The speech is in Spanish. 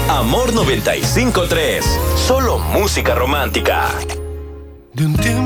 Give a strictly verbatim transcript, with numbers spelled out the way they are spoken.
Amor noventa y cinco tres. Solo música romántica. De un tiempo